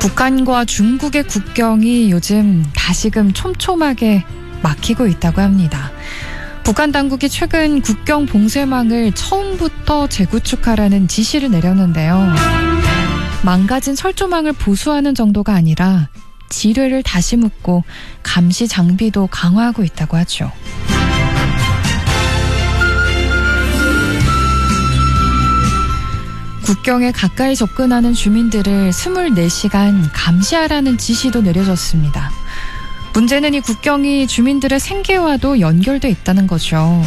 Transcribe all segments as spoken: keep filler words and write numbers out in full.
북한과 중국의 국경이 요즘 다시금 촘촘하게 막히고 있다고 합니다. 북한 당국이 최근 국경 봉쇄망을 처음부터 재구축하라는 지시를 내렸는데요. 망가진 철조망을 보수하는 정도가 아니라 지뢰를 다시 묶고 감시 장비도 강화하고 있다고 하죠. 국경에 가까이 접근하는 주민들을 이십사 시간 감시하라는 지시도 내려졌습니다. 문제는 이 국경이 주민들의 생계와도 연결돼 있다는 거죠.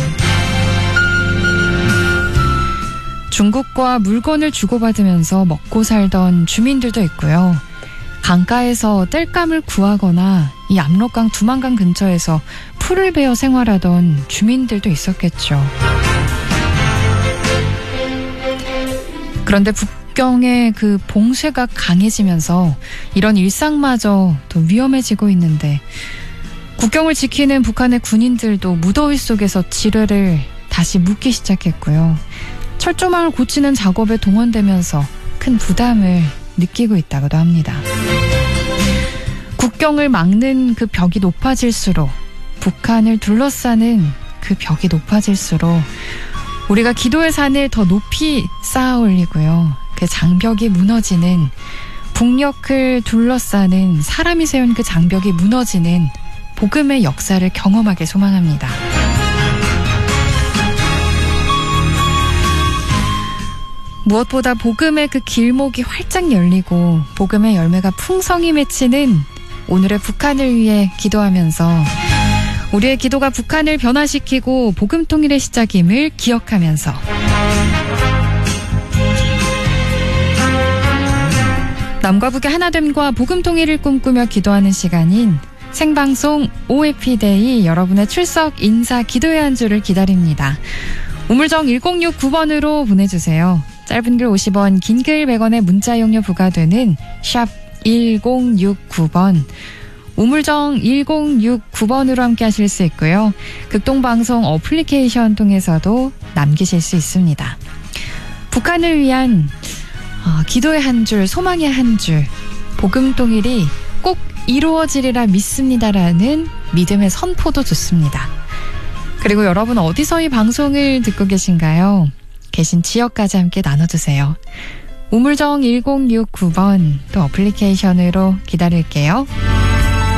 중국과 물건을 주고받으면서 먹고 살던 주민들도 있고요. 강가에서 땔감을 구하거나 이 압록강 두만강 근처에서 풀을 베어 생활하던 주민들도 있었겠죠. 그런데 북경의 그 봉쇄가 강해지면서 이런 일상마저 더 위험해지고 있는데 국경을 지키는 북한의 군인들도 무더위 속에서 지뢰를 다시 묶기 시작했고요. 철조망을 고치는 작업에 동원되면서 큰 부담을 느끼고 있다고도 합니다. 국경을 막는 그 벽이 높아질수록 북한을 둘러싸는 그 벽이 높아질수록 우리가 기도의 산을 더 높이 쌓아 올리고요. 그 장벽이 무너지는, 북녘을 둘러싸는 사람이 세운 그 장벽이 무너지는 복음의 역사를 경험하길 소망합니다. 무엇보다 복음의 그 길목이 활짝 열리고 복음의 열매가 풍성히 맺히는 오늘의 북한을 위해 기도하면서 우리의 기도가 북한을 변화시키고 복음 통일의 시작임을 기억하면서 남과 북의 하나됨과 복음 통일을 꿈꾸며 기도하는 시간인 생방송 오해피데이 여러분의 출석 인사 기도의 한 주를 기다립니다. 우물정 일공육구 번으로 보내주세요. 짧은 글 오십 원, 긴 글 백 원의 문자 이용료 부과되는 샵 일공육구 번, 우물정 일공육구 번으로 함께 하실 수 있고요. 극동방송 어플리케이션 통해서도 남기실 수 있습니다. 북한을 위한 어, 기도의 한 줄, 소망의 한 줄, 복음 통일이 꼭 이루어지리라 믿습니다라는 믿음의 선포도 좋습니다. 그리고 여러분 어디서 이 방송을 듣고 계신가요? 계신 지역까지 함께 나눠주세요. 우물정 일공육구 번 또 어플리케이션으로 기다릴게요.